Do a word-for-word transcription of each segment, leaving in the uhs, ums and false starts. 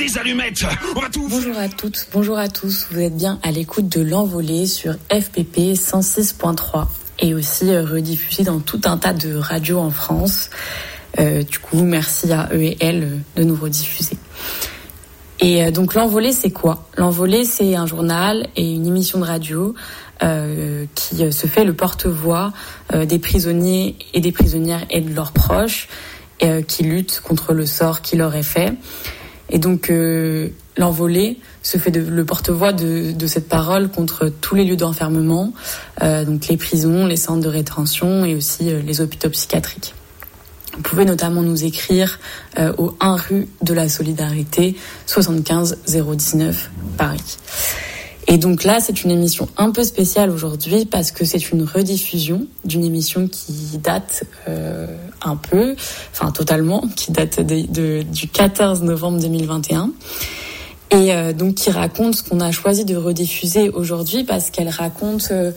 des allumettes. On va tout... Bonjour à toutes, bonjour à tous. Vous êtes bien à l'écoute de L'Envolée sur F P P cent six point trois et aussi euh, rediffusé dans tout un tas de radios en France. Euh, du coup, merci à eux et elles euh, de nous rediffuser. Et euh, donc L'Envolée, c'est quoi ? L'Envolée, c'est un journal et une émission de radio euh, qui euh, se fait le porte-voix euh, des prisonniers et des prisonnières et de leurs proches et, euh, qui luttent contre le sort qui leur est fait. Et donc euh, L'Envolée se fait de, le porte-voix de, de cette parole contre tous les lieux d'enfermement, euh, donc les prisons, les centres de rétention et aussi euh, les hôpitaux psychiatriques. Vous pouvez notamment nous écrire euh, au un rue de la Solidarité, soixante-quinze zéro dix-neuf, Paris. Et donc là, c'est une émission un peu spéciale aujourd'hui parce que c'est une rediffusion d'une émission qui date euh, un peu, enfin totalement, qui date de, de, du quatorze novembre deux mille vingt et un. Et euh, donc qui raconte ce qu'on a choisi de rediffuser aujourd'hui parce qu'elle raconte... Euh,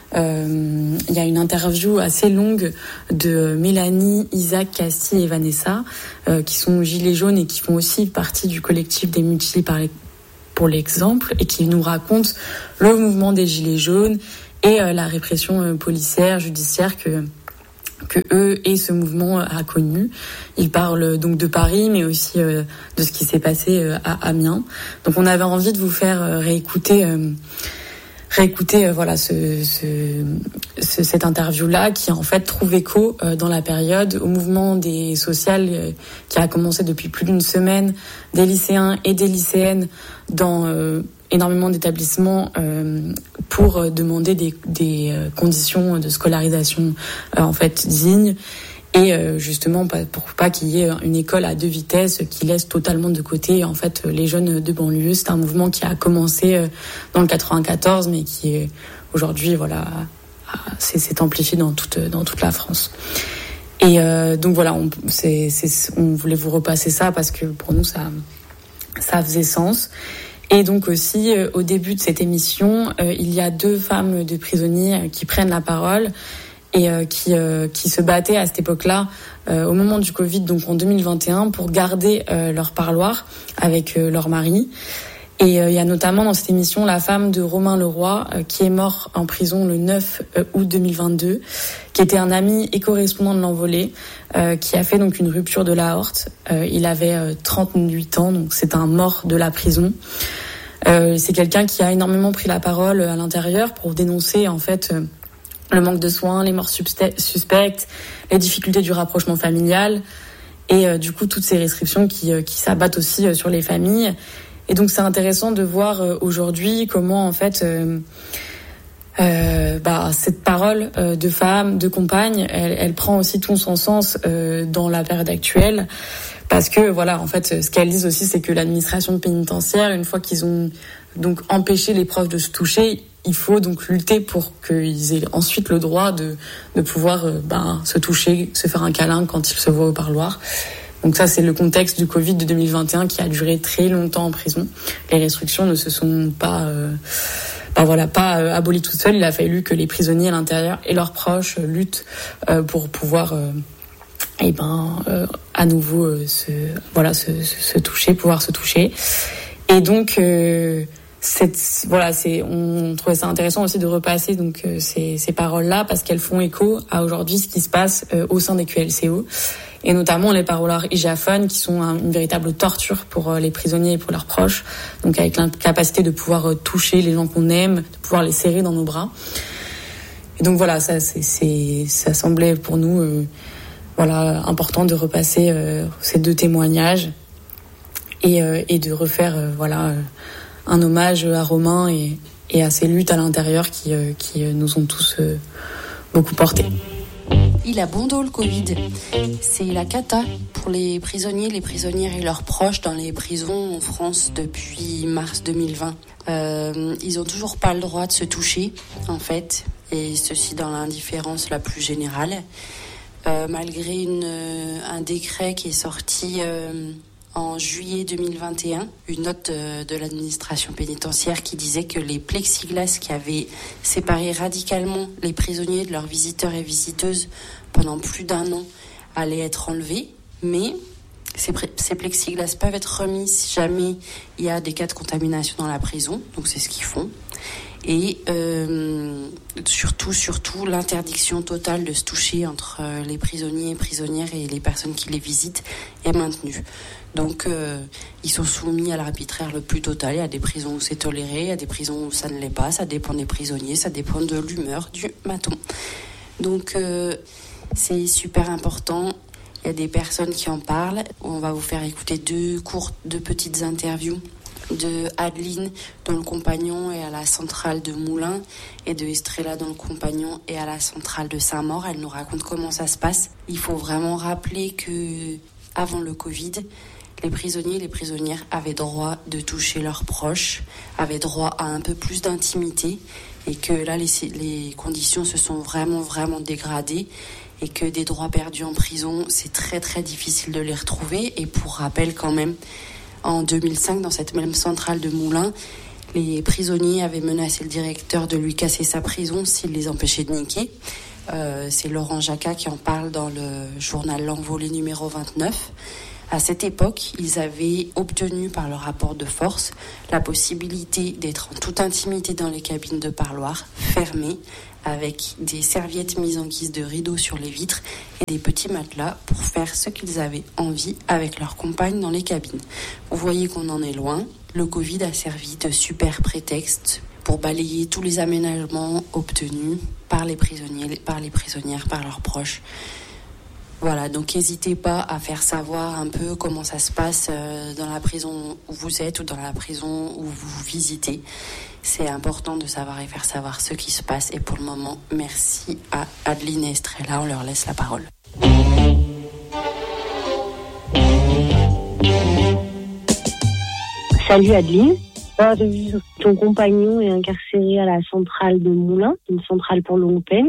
Euh, il y a une interview assez longue de Mélanie, Isaac, Castille et Vanessa euh, qui sont gilets jaunes et qui font aussi partie du collectif des mutilés par les, pour l'exemple et qui nous racontent le mouvement des gilets jaunes et euh, la répression euh, policière, judiciaire que que eux et ce mouvement a connu. Ils parlent donc de Paris, mais aussi euh, de ce qui s'est passé euh, à Amiens. Donc on avait envie de vous faire euh, réécouter euh, réécouter euh, voilà ce, ce, ce cette interview là qui en fait trouve écho euh, dans la période au mouvement des sociales euh, qui a commencé depuis plus d'une semaine, des lycéens et des lycéennes dans euh, énormément d'établissements euh, pour euh, demander des, des euh, conditions de scolarisation euh, en fait dignes et euh, justement pour pas qu'il y ait une école à deux vitesses qui laisse totalement de côté en fait les jeunes de banlieue. C'est un mouvement qui a commencé euh, dans le quatre-vingt-quatorze mais qui est aujourd'hui voilà c'est, c'est amplifié dans toute dans toute la France. Et euh, donc voilà, on, c'est, c'est, on voulait vous repasser ça parce que pour nous ça ça faisait sens. Et donc aussi, euh, au début de cette émission, euh, il y a deux femmes de prisonniers euh, qui prennent la parole et euh, qui euh, qui se battaient à cette époque-là, euh, au moment du Covid, donc en deux mille vingt et un, pour garder euh, leur parloir avec euh, leur mari. Et euh, il y a notamment dans cette émission la femme de Romain Leroy, euh, qui est mort en prison le neuf août deux mille vingt-deux, qui était un ami et correspondant de L'Envolée, euh, qui a fait donc une rupture de l'aorte. Euh, il avait euh, trente-huit ans, donc c'est un mort de la prison. Euh, c'est quelqu'un qui a énormément pris la parole à l'intérieur pour dénoncer en fait euh, le manque de soins, les morts suspect- suspectes, les difficultés du rapprochement familial et euh, du coup toutes ces restrictions qui, euh, qui s'abattent aussi euh, sur les familles. Et donc c'est intéressant de voir euh, aujourd'hui comment en fait euh, euh, bah, cette parole euh, de femme, de compagne, elle, elle prend aussi tout son sens euh, dans la période actuelle. Parce que voilà, en fait, ce qu'elles disent aussi, c'est que l'administration pénitentiaire, une fois qu'ils ont donc empêché les proches de se toucher, il faut donc lutter pour qu'ils aient ensuite le droit de de pouvoir euh, ben se toucher, se faire un câlin quand ils se voient au parloir. Donc ça, c'est le contexte du Covid de deux mille vingt et un qui a duré très longtemps en prison. Les restrictions ne se sont pas euh, ben voilà pas euh, abolies toutes seules. Il a fallu que les prisonniers à l'intérieur et leurs proches euh, luttent euh, pour pouvoir euh, et ben euh, à nouveau euh, se voilà se, se, se toucher, pouvoir se toucher. Et donc euh, cette voilà c'est on trouvait ça intéressant aussi de repasser donc euh, ces ces paroles là parce qu'elles font écho à aujourd'hui ce qui se passe euh, au sein des Q L C O et notamment les paroloirs hygiaphones qui sont un, une véritable torture pour euh, les prisonniers et pour leurs proches, donc avec l'incapacité de pouvoir euh, toucher les gens qu'on aime, de pouvoir les serrer dans nos bras. Et donc voilà, ça c'est c'est ça semblait pour nous euh, voilà, important de repasser euh, ces deux témoignages et, euh, et de refaire euh, voilà euh, un hommage à Romain et, et à ces luttes à l'intérieur qui, euh, qui euh, nous ont tous euh, beaucoup portés. Il a bon dos le Covid. C'est la cata pour les prisonniers, les prisonnières et leurs proches dans les prisons en France depuis mars deux mille vingt. Euh, ils ont toujours pas le droit de se toucher, en fait, et ceci dans l'indifférence la plus générale. Euh, malgré une, euh, un décret qui est sorti euh, en juillet deux mille vingt et un, une note de, de l'administration pénitentiaire qui disait que les plexiglas qui avaient séparé radicalement les prisonniers de leurs visiteurs et visiteuses pendant plus d'un an allaient être enlevés, mais Ces, ces plexiglas peuvent être remis si jamais il y a des cas de contamination dans la prison, donc c'est ce qu'ils font. Et euh, surtout, surtout, l'interdiction totale de se toucher entre les prisonniers et prisonnières et les personnes qui les visitent est maintenue. Donc, euh, ils sont soumis à l'arbitraire le plus total. Il y a des prisons où c'est toléré, il y a des prisons où ça ne l'est pas. Ça dépend des prisonniers, ça dépend de l'humeur du maton. Donc, euh, c'est super important. Il y a des personnes qui en parlent. On va vous faire écouter deux courtes, deux petites interviews de Adeline, dont le compagnon est à la centrale de Moulins, et de Estrella, dont le compagnon est à la centrale de Saint-Maur. Elle nous raconte comment ça se passe. Il faut vraiment rappeler que, avant le Covid, les prisonniers et les prisonnières avaient droit de toucher leurs proches, avaient droit à un peu plus d'intimité, et que là, les, les conditions se sont vraiment, vraiment dégradées, et que des droits perdus en prison, c'est très, très difficile de les retrouver. Et pour rappel, quand même, en deux mille cinq, dans cette même centrale de Moulins, les prisonniers avaient menacé le directeur de lui casser sa prison s'il les empêchait de niquer. Euh, c'est Laurent Jacquat qui en parle dans le journal L'Envolée numéro vingt-neuf. À cette époque, ils avaient obtenu par le rapport de force la possibilité d'être en toute intimité dans les cabines de parloir, fermées, avec des serviettes mises en guise de rideaux sur les vitres et des petits matelas pour faire ce qu'ils avaient envie avec leurs compagnes dans les cabines. Vous voyez qu'on en est loin. Le Covid a servi de super prétexte pour balayer tous les aménagements obtenus par les prisonniers, par les prisonnières, par leurs proches. Voilà, donc n'hésitez pas à faire savoir un peu comment ça se passe dans la prison où vous êtes ou dans la prison où vous visitez. C'est important de savoir et faire savoir ce qui se passe. Et pour le moment, merci à Adeline et Estrella. On leur laisse la parole. Salut Adeline. Ton compagnon est incarcéré à la centrale de Moulins, une centrale pour longue peine.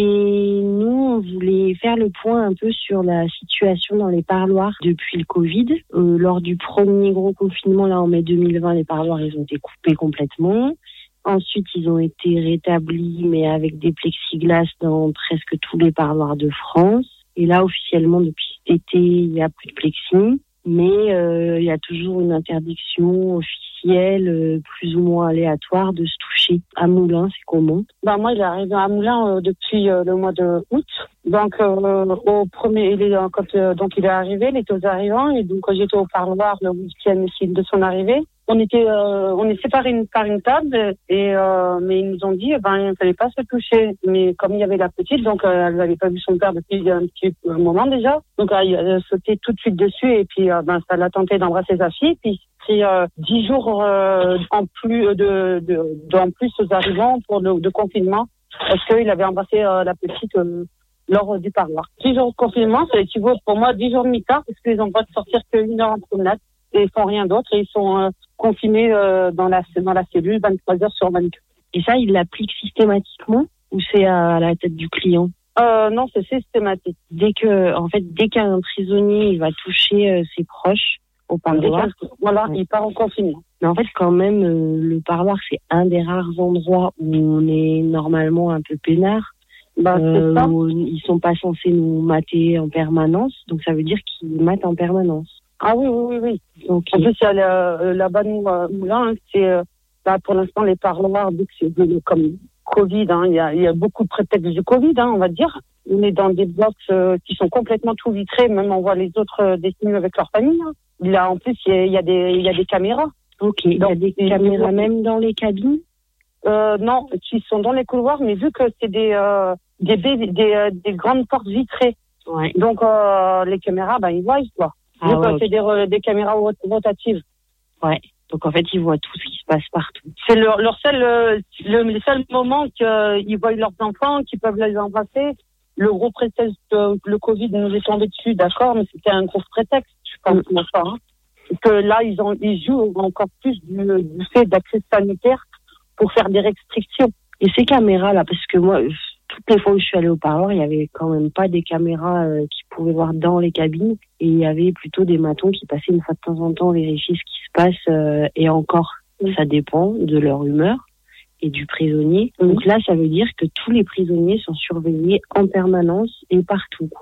Et nous, on voulait faire le point un peu sur la situation dans les parloirs depuis le Covid. Euh, lors du premier gros confinement, là en mai deux mille vingt, les parloirs ils ont été coupés complètement. Ensuite, ils ont été rétablis, mais avec des plexiglas dans presque tous les parloirs de France. Et là, officiellement, depuis cet été, il n'y a plus de plexi. Mais euh, il y a toujours une interdiction officielle, euh, plus ou moins aléatoire, de se toucher. À Moulins, c'est comment? Bah moi, il est arrivé à Moulins euh, depuis euh, le mois de août. Donc euh, au premier, il est quand euh, donc il est arrivé, il était aux arrivants, et donc j'étais au parloir le week-end de son arrivée. On était, euh, on est séparés une, par une table, et euh, mais ils nous ont dit, ben il ne fallait pas se toucher. Mais comme il y avait la petite, donc euh, elle n'avait pas vu son père depuis un petit moment déjà, donc euh, il a sauté tout de suite dessus, et puis euh, ben ça l'a tenté d'embrasser sa fille. Puis c'est euh, dix jours euh, en plus de, de, de en plus aux arrivants pour le de confinement, parce qu'il avait embrassé euh, la petite euh, lors du parloir. Dix jours de confinement, ça équivaut pour moi dix jours de mi-temps, parce qu'ils n'ont pas de sortir qu'une heure en promenade. Et ils font rien d'autre, et ils sont euh, confinés euh, dans la dans la cellule vingt-trois heures sur vingt-quatre. Et ça, ils l'appliquent systématiquement ou c'est à la tête du client? Euh, non, c'est systématique. Dès que, en fait, dès qu'un prisonnier il va toucher euh, ses proches au parloir, voilà, ouais. Il part en confinement. Mais en fait, quand même, euh, le parloir c'est un des rares endroits où on est normalement un peu peinard. Bah, euh, c'est ça. Où ils sont pas censés nous mater en permanence, donc ça veut dire qu'ils matent en permanence. Ah oui, oui, oui, oui. Okay. En plus, il y a la, là-bas, nous, euh, Moulins, hein, c'est, euh, là, pour l'instant, les parloirs, vu que c'est comme Covid, hein, il y a, il y a beaucoup de prétextes du Covid, hein, on va dire. On est dans des blocs euh, qui sont complètement tout vitrés, même on voit les autres euh, détenus avec leur famille. Hein. Là, en plus, il y a, il y a des, il y a des caméras. Ok. Il y a des caméras même dans les cabines? Euh, non, qui sont dans les couloirs, mais vu que c'est des, euh, des, des, des, des grandes portes vitrées. Ouais. Donc, euh, les caméras, ben, ils voient, quoi. Ah Donc, ouais, c'est okay. des, des caméras rotatives. Ouais. Donc, en fait, ils voient tout ce qui se passe partout. C'est leur, leur seul, le, le seul moment qu'ils voient leurs enfants, qu'ils peuvent les embrasser. Le gros prétexte, euh, le Covid nous est tombé dessus, d'accord, mais c'était un gros prétexte, je pense, mmh. ça, hein. Que là, ils ont, ils jouent encore plus du, du fait d'accès sanitaire pour faire des restrictions. Et ces caméras-là, parce que moi, toutes les fois où je suis allée au parloir, il y avait quand même pas des caméras euh, qui pouvaient voir dans les cabines, et il y avait plutôt des matons qui passaient une fois de temps en temps vérifier ce qui se passe, euh, et encore, mmh. ça dépend de leur humeur et du prisonnier. Mmh. Donc là, ça veut dire que tous les prisonniers sont surveillés en permanence et partout, quoi.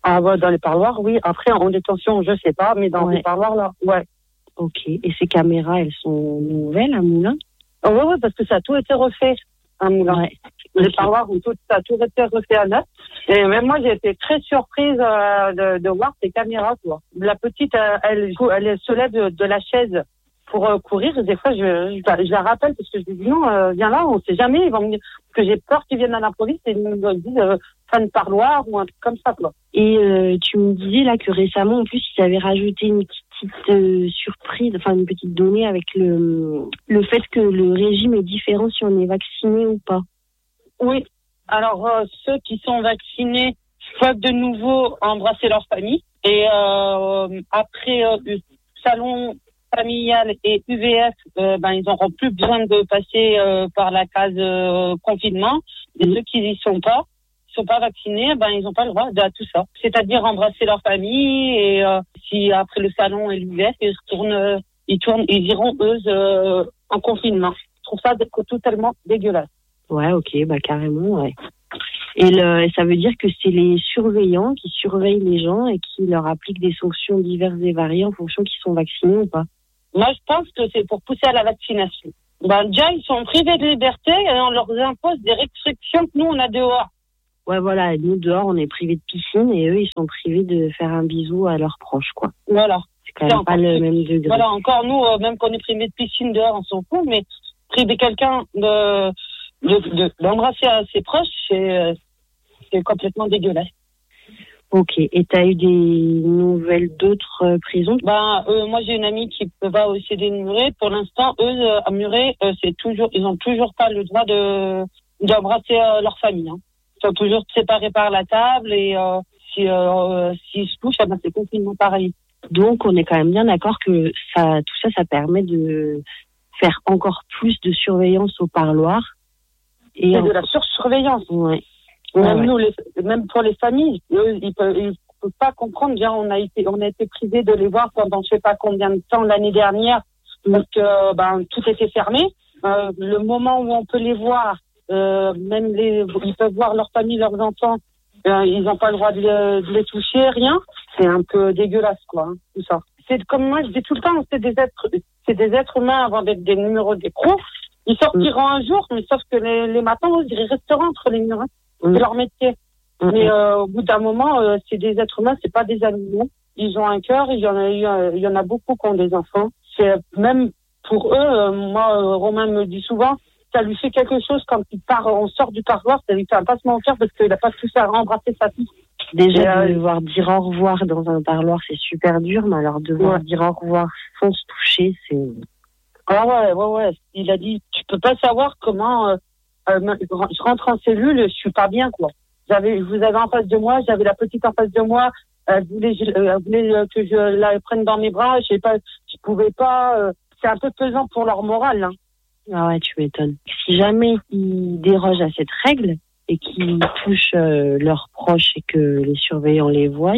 Ah ouais, dans les parloirs, oui. Après, en détention, je sais pas, mais dans ouais. les parloirs, là, ouais. Ok. Et ces caméras, elles sont nouvelles à Moulins? Oh, ouais, ouais, parce que ça a tout été refait à Moulins. Ouais. Les okay. parloirs, tout, ça a tout été refait à neuf. Et même moi, j'ai été très surprise euh, de, de voir ces caméras, quoi. La petite, euh, elle, elle se lève de, de la chaise pour euh, courir. Des fois, je, je, je la rappelle parce que je lui dis non, euh, viens là, on sait jamais. Ils vont me dire, parce que j'ai peur qu'ils viennent à l'improviste et ils me disent euh, fan parloir ou un truc comme ça, quoi. Et euh, tu me disais là que récemment, en plus, ils avaient rajouté une petite euh, surprise, enfin une petite donnée avec le le fait que le régime est différent si on est vacciné ou pas. Oui. Alors euh, ceux qui sont vaccinés peuvent de nouveau embrasser leur famille et euh, après euh, salon familial et U V F, euh, ben ils n'auront plus besoin de passer euh, par la case euh, confinement. Et mmh. ceux qui n'y sont pas, sont pas vaccinés, ben ils n'ont pas le droit à tout ça. C'est-à-dire embrasser leur famille et euh, si après le salon et l'U V F, ils retournent, euh, ils tournent, ils iront eux euh, en confinement. Je trouve ça totalement dégueulasse. Ouais, ok, bah carrément, ouais. Et, le, et ça veut dire que c'est les surveillants qui surveillent les gens et qui leur appliquent des sanctions diverses et variées en fonction qu'ils sont vaccinés ou pas. Moi, je pense que c'est pour pousser à la vaccination. Ben, déjà, ils sont privés de liberté et on leur impose des restrictions que nous, on a dehors. Ouais, voilà, nous, dehors, on est privés de piscine et eux, ils sont privés de faire un bisou à leurs proches, quoi. Voilà. C'est quand même c'est pas le même degré. Voilà, encore nous, euh, même qu'on est privés de piscine dehors, on s'en fout, mais priver quelqu'un de... De, de, d'embrasser à ses proches, c'est, c'est complètement dégueulasse. Ok. Et t'as eu des nouvelles d'autres euh, prisons? Ben, euh, moi, j'ai une amie qui va au C D de Muret. Pour l'instant, eux, euh, à Muret, euh, c'est toujours, ils ont toujours pas le droit de, d'embrasser euh, leur famille. Hein. Ils sont toujours séparés par la table et euh, si, euh, s'ils se touchent, ben, c'est confinement pareil. Donc, on est quand même bien d'accord que ça, tout ça, ça permet de faire encore plus de surveillance au parloir. Et c'est en... de la sursurveillance. Ouais. Même ouais, nous, les, même pour les familles, eux, ils peuvent, ils peuvent pas comprendre. Bien, on a été, on a été privés de les voir pendant je sais pas combien de temps l'année dernière, parce que ben tout était fermé. Euh, le moment où on peut les voir, euh, même les, ils peuvent voir leur famille, leurs enfants, euh, ils n'ont pas le droit de, le, de les toucher, rien. C'est un peu dégueulasse, quoi, hein, tout ça. C'est comme moi, je dis tout le temps, c'est des êtres, c'est des êtres humains avant d'être des numéros d'écrou. Ils sortiront mmh. un jour, mais sauf que les, les matins, ils resteront entre les murs. Hein. Mmh. C'est leur métier. Mmh. Mais euh, au bout d'un moment, euh, c'est des êtres humains, c'est pas des animaux. Ils ont un cœur. Il y en a, il y en a beaucoup qui ont des enfants. C'est même pour eux. Euh, moi, euh, Romain me dit souvent, ça lui fait quelque chose quand il part, on sort du parloir, ça lui fait un passement au cœur parce qu'il a pas pu faire embrasser sa fille. Déjà, euh, devoir dire au revoir dans un parloir, c'est super dur. Mais alors devoir ouais. dire au revoir sans se toucher, c'est Ah ouais, ouais, ouais. Il a dit, tu peux pas savoir comment euh, euh, je rentre en cellule, je suis pas bien, quoi. J'avais, je vous avais en face de moi, j'avais la petite en face de moi. Elle voulait, je, elle voulait que je la prenne dans mes bras. Je sais pas, je pouvais pas. Euh, c'est un peu pesant pour leur morale. Hein. Ah ouais, tu m'étonnes. Si jamais ils dérogent à cette règle et qu'ils touchent euh, leurs proches et que les surveillants les voient,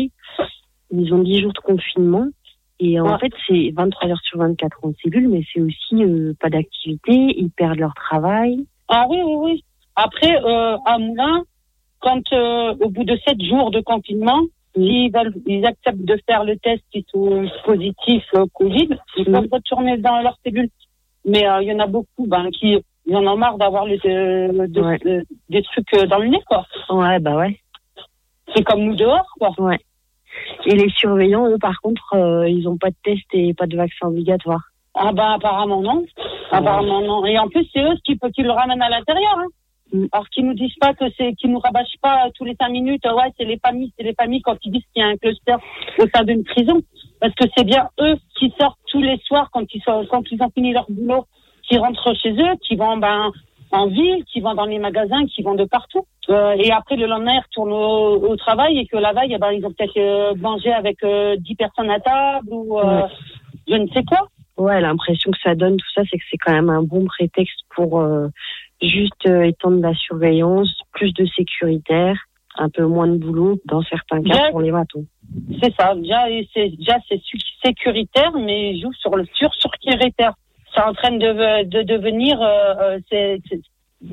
ils ont dix jours de confinement. Et en ouais. fait, c'est vingt-trois heures sur vingt-quatre en cellule, mais c'est aussi euh, pas d'activité, ils perdent leur travail. Ah oui, oui, oui. Après, euh, à Moulins, quand euh, au bout de sept jours de confinement, oui. ils, veulent, ils acceptent de faire le test, ils sont positifs euh, Covid, ils oui. peuvent retourner dans leur cellule. Mais il euh, y en a beaucoup ben, qui ils en ont marre d'avoir les, de, de, ouais. de, des trucs dans le nez, quoi. Ouais, bah ouais. C'est comme nous dehors, quoi. Ouais. Et les surveillants, eux, par contre, euh, ils n'ont pas de test et pas de vaccin obligatoire. Ah ben, apparemment non. Ah apparemment ouais. non. Et en plus, c'est eux qui, qui le ramènent à l'intérieur. Hein. Mm. Alors qu'ils nous disent pas que c'est, qu'ils nous rabâchent pas tous les cinq minutes. Ouais, c'est les familles, c'est les familles quand ils disent qu'il y a un cluster au sein d'une prison. Parce que c'est bien eux qui sortent tous les soirs quand ils sont, quand ils ont fini leur boulot, qui rentrent chez eux, qui vont ben en ville, qui vont dans les magasins, qui vont de partout. Euh, et après, le lendemain, ils retournent au, au travail et que la veille, eh ben, ils ont peut-être euh, mangé avec euh, dix personnes à table ou euh, ouais. je ne sais quoi. Ouais, l'impression que ça donne, tout ça, c'est que c'est quand même un bon prétexte pour euh, juste euh, étendre la surveillance, plus de sécuritaire, un peu moins de boulot dans certains cas déjà, pour les matons. C'est ça. Déjà, c'est, déjà, c'est sécuritaire, mais ils jouent sur le sur-sécuritaire. Ça entraîne de, de devenir euh, c'est, c'est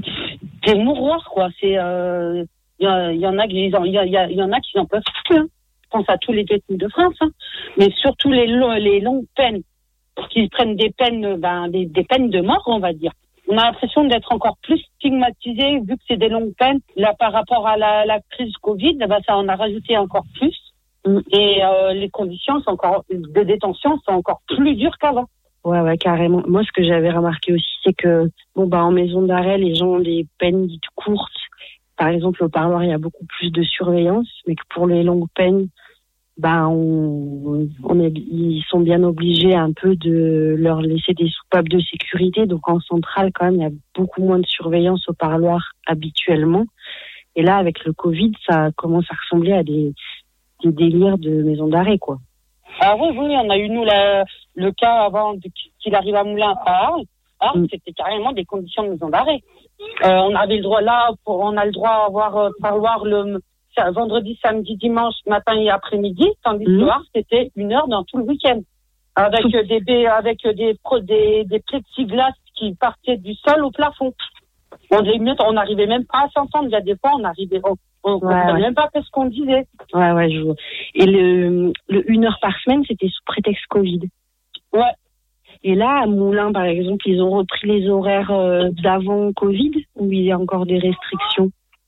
des mouroirs, quoi. C'est il euh, y, y en a qui il y, y, y en a qui en peuvent plus. Hein. pense à tous les détenus de France, hein, mais surtout les, les longues peines, qui prennent des peines, ben, des, des peines de mort, on va dire. On a l'impression d'être encore plus stigmatisés, vu que c'est des longues peines. Là, par rapport à la, la crise Covid, ben, ça en a rajouté encore plus. Et euh, les conditions sont encore, de détention sont encore plus dures qu'avant. Ouais, ouais, carrément. Moi, ce que j'avais remarqué aussi, c'est que, bon, bah, en maison d'arrêt, les gens ont des peines dites courtes. Par exemple, au parloir, il y a beaucoup plus de surveillance, mais que pour les longues peines, bah, on, on est, ils sont bien obligés un peu de leur laisser des soupapes de sécurité. Donc, en centrale, quand même, il y a beaucoup moins de surveillance au parloir habituellement. Et là, avec le Covid, ça commence à ressembler à des, des délires de maison d'arrêt, quoi. Ah oui, oui, on a eu, nous, la, le cas avant de, qu'il arrive à Moulins à Arles. Arles, mm. C'était carrément des conditions de maison d'arrêt. Euh, on avait le droit là, pour, on a le droit à avoir euh, parloir le vendredi, samedi, dimanche, matin et après-midi, tandis mmh. que Arles, c'était une heure dans tout le week-end. Avec mmh. des, avec des, des, des plexiglas qui partaient du sol au plafond. On n'arrivait même pas à s'entendre. Il y a des fois, on arrivait, on ne ouais, savait ouais. même pas ce qu'on disait. Ouais, ouais, je vois. Et le, le une heure par semaine, c'était sous prétexte Covid. Ouais. Et là, à Moulins, par exemple, ils ont repris les horaires euh, d'avant Covid, où il y a encore des restrictions?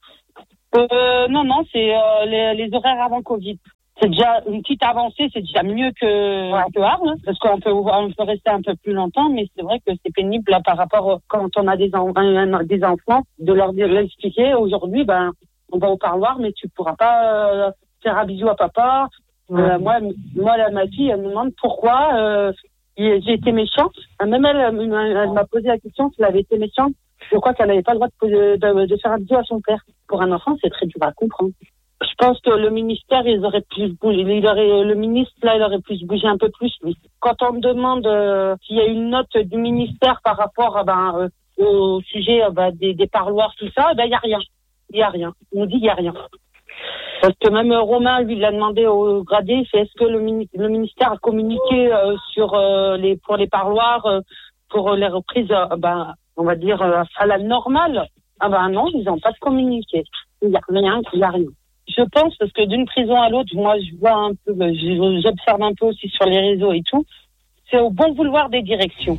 Euh, non, non, c'est euh, les, les horaires avant Covid. C'est déjà une petite avancée, c'est déjà mieux que, ouais. que Arles, hein, parce qu'on peut, on peut rester un peu plus longtemps, mais c'est vrai que c'est pénible là, par rapport à, quand on a des, en, des enfants, de leur dire, leur expliquer, aujourd'hui, ben, on va au parloir, mais tu pourras pas euh, faire un bisou à papa. Ouais. Euh, moi, moi là, ma fille, elle me demande pourquoi euh, j'ai été méchante. Même elle, elle, elle m'a posé la question si elle avait été méchante. Je crois qu'elle n'avait pas le droit de, poser, de, de faire un bisou à son père. Pour un enfant, c'est très dur à comprendre. Je pense que le ministère, ils auraient plus bougé. Il aurait, le ministre, là, il aurait pu se bouger un peu plus, lui. Quand on me demande euh, s'il y a une note du ministère par rapport à, ben, euh, au sujet euh, ben, des, des parloirs, tout ça, ben, il n'y a rien. Il n'y a rien. On nous dit qu'il n'y a rien. Parce que même Romain, lui, il a demandé au gradé, il fait, est-ce que le, mini- le ministère a communiqué euh, sur euh, les, pour les parloirs, euh, pour les reprises, euh, ben, on va dire, euh, à la normale? Ah ben non, ils n'ont pas communiqué. Il n'y a rien, il n'y a rien. Je pense, parce que d'une prison à l'autre, moi, je vois un peu, j'observe un peu aussi sur les réseaux et tout, c'est au bon vouloir des directions.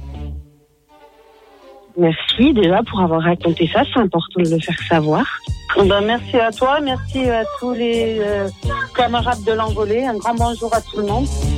Merci déjà pour avoir raconté ça, c'est important de le faire savoir. Ben, merci à toi, merci à tous les euh, camarades de l'Envolée, un grand bonjour à tout le monde.